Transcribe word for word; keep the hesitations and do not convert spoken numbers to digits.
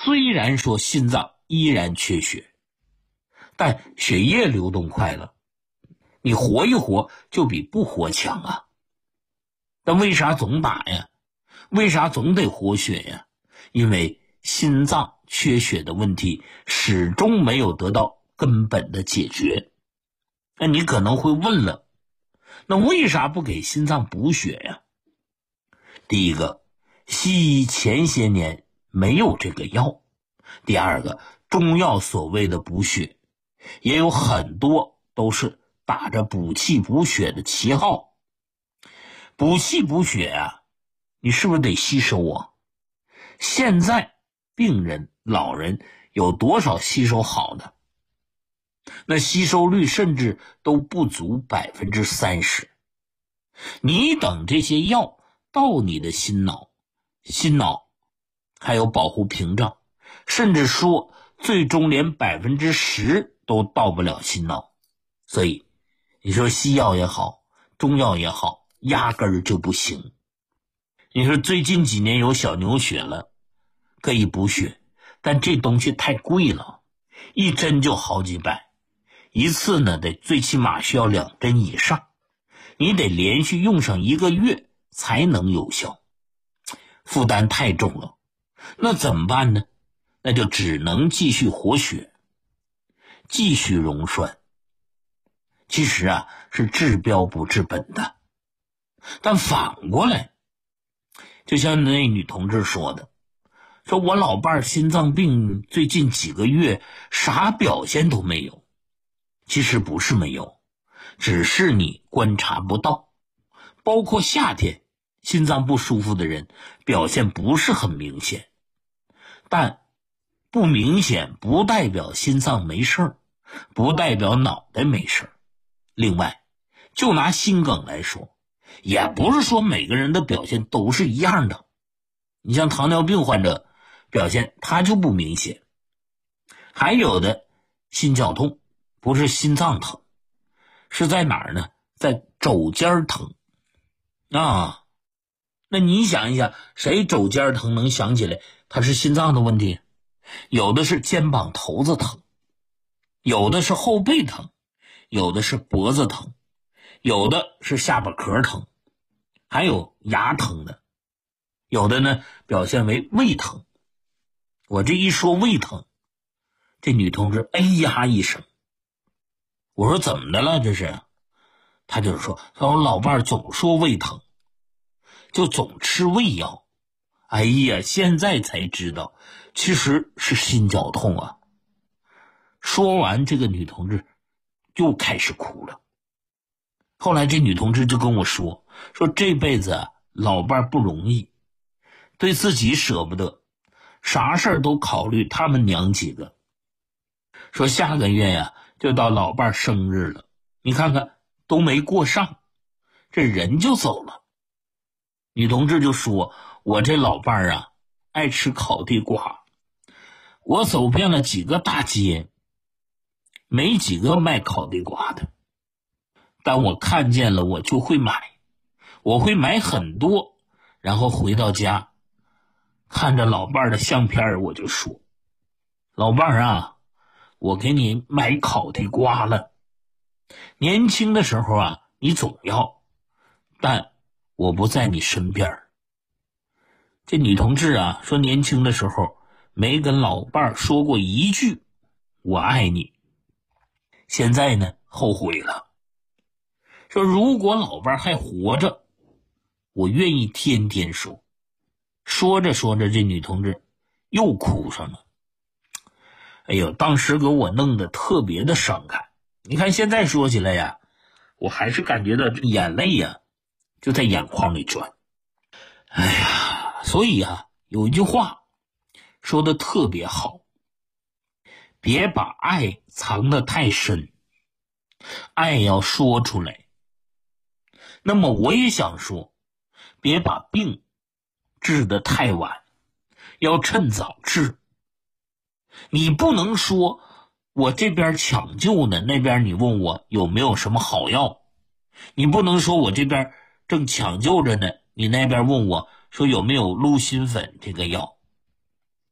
虽然说心脏依然缺血，但血液流动快了，你活一活就比不活强啊。但为啥总打呀？为啥总得活血呀？因为心脏缺血的问题始终没有得到根本的解决。那你可能会问了，那为啥不给心脏补血呀？第一个，西医前些年没有这个药。第二个，中药所谓的补血也有很多都是打着补气补血的旗号。补气补血啊，你是不是得吸收啊？现在病人老人有多少吸收好的？那吸收率甚至都不足百分之三十。你等这些药到你的心脑，心脑还有保护屏障，甚至说最终连百分之十都到不了心脑。所以你说西药也好，中药也好，压根儿就不行。你说最近几年有小牛血了，可以补血，但这东西太贵了，一针就好几百，一次呢得最起码需要两针以上，你得连续用上一个月才能有效，负担太重了。那怎么办呢？那就只能继续活血，继续溶栓。其实啊，是治标不治本的。但反过来，就像那女同志说的，说我老伴儿心脏病最近几个月啥表现都没有。其实不是没有，只是你观察不到。包括夏天心脏不舒服的人表现不是很明显，但不明显不代表心脏没事儿，不代表脑袋没事儿。另外，就拿心梗来说，也不是说每个人的表现都是一样的。你像糖尿病患者表现他就不明显，还有的心绞痛不是心脏疼，是在哪儿呢？在肘尖疼啊。那你想一想，谁肘尖疼能想起来他是心脏的问题？有的是肩膀头子疼，有的是后背疼，有的是脖子疼，有的是下巴壳疼，还有牙疼的，有的呢表现为胃疼。我这一说胃疼，这女同志哎呀一声。我说怎么的了这是？她就是说，说我老伴总说胃疼，就总吃胃药。哎呀，现在才知道其实是心绞痛啊。说完，这个女同志就开始哭了。后来这女同志就跟我说，说这辈子啊老伴不容易，对自己舍不得，啥事儿都考虑他们娘几个。说下个月呀、啊、就到老伴生日了，你看看都没过上，这人就走了。女同志就说，我这老伴啊爱吃烤地瓜，我走遍了几个大街，没几个卖烤地瓜的，但我看见了我就会买，我会买很多，然后回到家看着老伴的相片，我就说，老伴啊，我给你买烤地瓜了，年轻的时候啊你总要，但我不在你身边。这女同志啊说，年轻的时候没跟老伴说过一句我爱你，现在呢后悔了，说如果老伴还活着，我愿意天天说。说着说着，这女同志又哭上了。哎呦，当时给我弄得特别的伤感。你看现在说起来呀，我还是感觉到这眼泪呀就在眼眶里转。哎呀，所以啊有一句话说的特别好，别把爱藏得太深，爱要说出来。那么我也想说，别把病治得太晚，要趁早治。你不能说我这边抢救呢，那边你问我有没有什么好药，你不能说我这边正抢救着呢，你那边问我说有没有鹿心粉这个药。